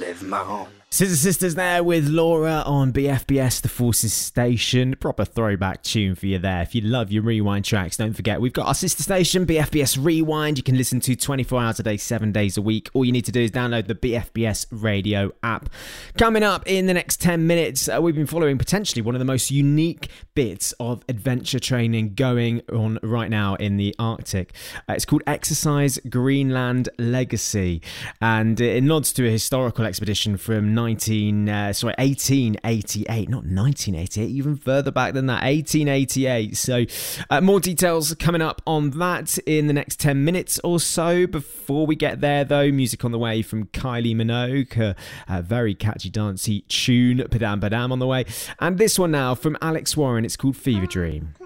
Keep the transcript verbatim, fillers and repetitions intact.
lève marrant. Scissor Sisters there with Laura on B F B S, The Forces Station. Proper throwback tune for you there. If you love your rewind tracks, don't forget we've got our sister station, B F B S Rewind. You can listen to twenty-four hours a day, seven days a week. All you need to do is download the B F B S radio app. Coming up in the next ten minutes, uh, we've been following potentially one of the most unique bits of adventure training going on right now in the Arctic. Uh, it's called Exercise Greenland Legacy, and it nods to a historical expedition from nineteen, uh, sorry, eighteen eighty-eight, not nineteen eighty-eight, even further back than that, eighteen eighty-eight. So uh, more details coming up on that in the next ten minutes or so. Before we get there, though, music on the way from Kylie Minogue, a, a very catchy, dancey tune, Padam Padam on the way. And this one now from Alex Warren, it's called Fever Dream.